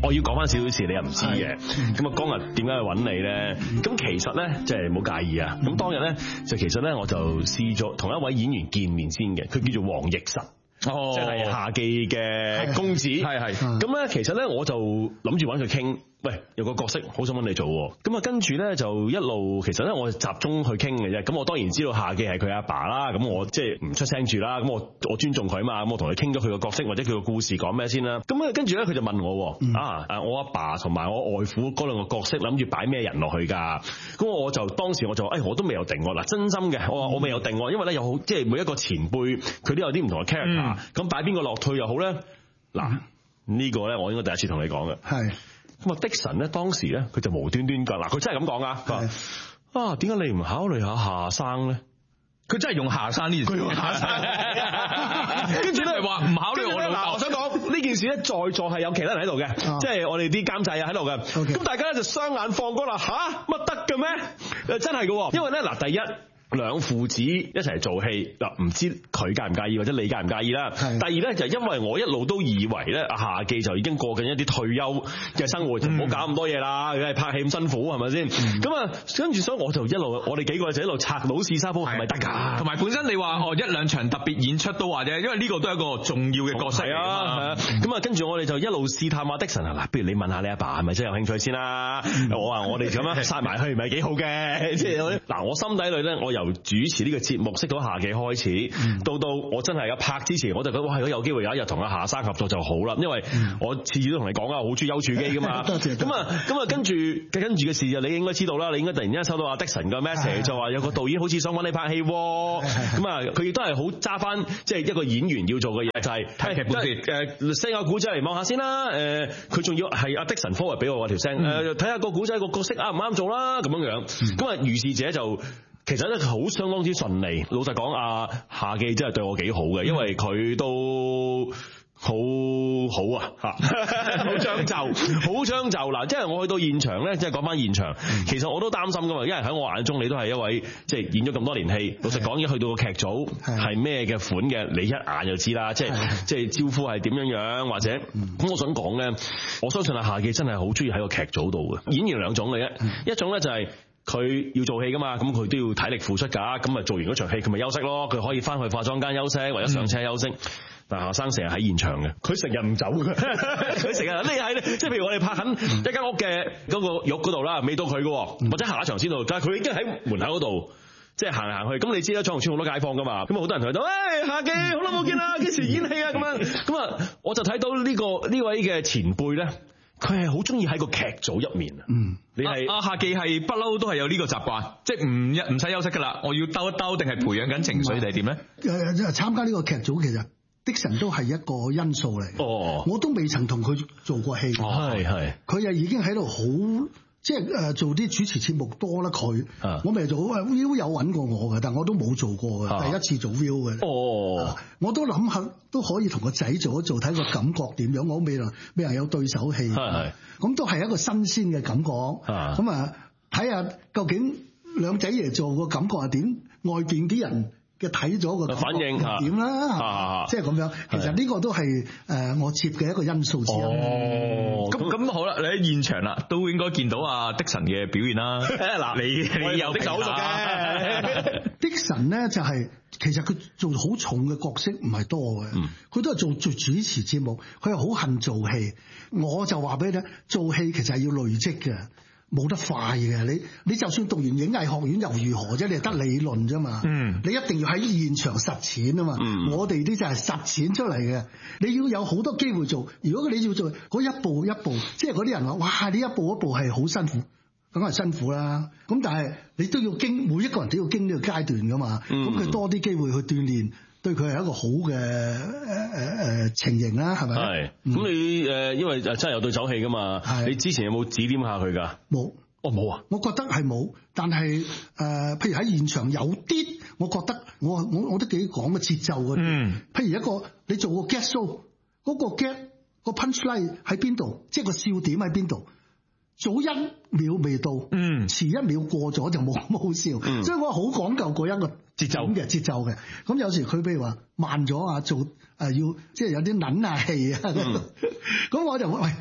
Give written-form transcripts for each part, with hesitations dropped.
我要講翻少少事，你又唔知嘅。咁啊，當日點解去揾你咧？咁其實咧，即係唔好介意啊。咁當日咧，就其實咧，我就試咗同一位演員見面先嘅，佢叫做黃奕晨。即係夏記嘅公子，係咁咧。其實咧，我就諗住揾佢傾，喂，有個角色好想揾你做，咁啊，跟住咧就一路，其實咧我集中去傾嘅啫。咁我當然知道夏記係佢阿爸啦，咁我即係唔出聲住啦。咁我尊重佢嘛，咁我同佢傾咗佢個角色或者佢個故事講咩先啦。咁啊，跟住咧佢就問我，我阿爸同埋我外父嗰兩個角色諗住擺咩人落去㗎？咁我就當時我就我都未有定喎。嗱，真心嘅，我話我未有定喎，因為咧有好即係每一個前輩佢都有啲唔同嘅 character。咁擺邊個落退又好咧？嗱，呢個咧我應該第一次同你講嘅。係咁啊，Dixon咧當時咧佢就無端端㗎，嗱佢真係咁講啊！佢話點解你唔考慮下夏生咧？佢真係用夏生呢件事，佢用夏生，跟住咧話唔考慮我老豆。我想講呢件事咧，在座係有其他人喺度嘅，即係我哋啲監製啊喺度嘅。咁大家咧就雙眼放光啦，乜得嘅咩？真係嘅，因為咧嗱，第一。兩父子一齊做戲嗱，唔知佢介唔介意或者你介唔介意啦。第二咧就係因為我一路都以為咧夏記就已經過緊一啲退休嘅生活，就唔好搞咁多嘢啦，佢係拍戲咁辛苦係咪先？咁啊跟住所以我就一路我哋幾個就一路拆老士沙煲係咪得㗎？同埋本身你話一兩場特別演出都話啫，因為呢個都係一個重要嘅角色嚟啊。咁啊跟住我哋就一路試探阿Dixon嗱，不如你問下你阿爸係咪真係有興趣先啦？我話我哋咁樣殺埋去唔係幾好嘅，即係嗱我心底裏咧我由主持呢個節目識到夏記開始，到我真係有拍之前，我就覺得哇，如果有機會有一日同阿夏生合作就好啦，因為我次次都同你講啊，好中意丘處機噶嘛。咁啊，跟住嘅事就你應該知道啦，你應該突然間收到阿Dixon嘅 message 就話有個導演好似想揾你拍戲，咁啊，佢亦都係好揸翻即係一個演員要做嘅嘢，就係睇劇本先，send 個古仔嚟望下先啦。佢仲要係阿 Dixon forward 俾我條聲，睇下個古仔個角色啱唔啱做啦，咁樣樣。咁啊，如是者就。其實咧好相當之順利，老實講夏記真係對我幾好嘅，因為佢都好好啊好將就嗱，即係我去到現場咧，即係講翻現場，其實我都擔心噶嘛，因為喺我眼中你都係一位即係演咗咁多年戲，老實講，一去到個劇組係咩嘅款嘅，你一眼就知啦，即係招呼係點樣或者咁我想講咧，我相信夏記真係好中意喺個劇組度嘅。演員兩種嚟嘅，一種咧就係。佢要做戲噶嘛，咁佢都要體力付出㗎，咁啊做完嗰場戲佢咪休息咯，佢可以翻去化妝間休息或者上車休息。但夏生成日喺現場嘅，佢成日唔走嘅，佢成日匿喺即係譬如我哋拍緊一間屋嘅嗰個浴嗰度啦，未到佢嘅，或者下一場先到，但係佢已經喺門口嗰度。即係行嚟行去，咁你知啦，彩虹村好多街坊噶嘛，咁啊好多人同佢講，喂夏記好耐冇見啦，幾時演戲啊咁樣，咁啊我就睇到呢位嘅前輩咧。佢係好中意喺個劇組入面啊！你係夏記係不嬲都係有呢個習慣，即係唔使休息噶啦，我要兜一兜，定係培養緊情緒定係點咧？ 參加呢個劇組其實Dixon都係一個因素嚟。我都未曾同佢做過戲。佢又已經喺度好。即係做啲主持節目多啦，我未做 Will 有揾過我嘅，但我都冇做過嘅，第一次做 Will 嘅。我都諗下都可以同個仔做一做，睇個感覺點樣。我未能有對手戲，咁都係一個新鮮嘅感覺。咁啊，睇下究竟兩仔爺做個感覺係點，外邊啲人嘅睇咗個反應點啦，即係咁樣。其實呢個都係我接嘅一個因素之一。 咁好啦，你喺現場啦，都應該見到阿Dixon嘅表現啦。嗱，你有手熟嘅。 Dixon 咧就係其實佢做好重嘅角色唔係多嘅，佢都係做主持節目，佢係好恨做戲。我就話俾你聽，做戲其實係要累積嘅。冇得快嘅，你就算讀完影藝學院又如何啫？你係得理論啫嘛。你一定要喺現場實踐啊嘛。我哋啲就係實踐出嚟嘅。你要有好多機會做。如果你要做嗰一步一步，即係嗰啲人話：哇！你一步一步係好辛苦，梗係辛苦啦。咁但係你都要經，每一個人都要經呢個階段噶嘛。咁佢多啲機會去鍛鍊，對佢係一個好嘅情形啦，係咪？係。 咁你因為真係有對手戲噶嘛？你之前有冇指點下佢㗎？ 冇。冇啊！我覺得係冇，但係譬如喺現場有啲，我覺得我都幾講嘅節奏嘅。譬如一個你做個 get show，嗰個 get 個 punchline 喺邊度，即係個笑點喺邊度。早一秒未到，遲一秒過咗就冇咁好笑。所以我好講究嗰一個節奏嘅。咁有時佢譬如話慢咗啊，做要即係有啲撚下氣啊。咁我就喂。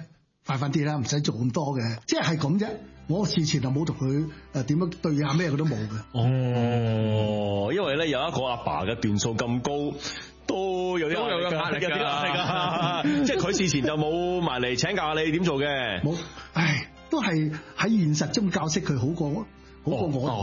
快啲啦，唔使做咁多嘅，即係咁啫。我事前就冇同佢點樣對下咩，佢都冇嘅。 哦，因為咧有一個阿爸嘅段數咁高。都有啲壓力㗎，即係佢事前就冇埋嚟請教下你點做嘅。 冇，唉，都係喺現實中教識佢好過我